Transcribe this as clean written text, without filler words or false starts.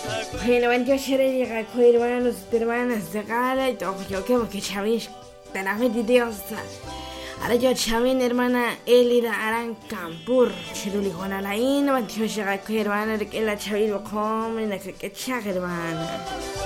Bueno, yo llega con hermanos, hermanas de gala y todo, yo que chavish, de la medidiosa. Ahora yo chavín hermana Elida Arancampur, chiruli Juana Laín, yo llega con hermana de que la chavil come, la que chaga hermana.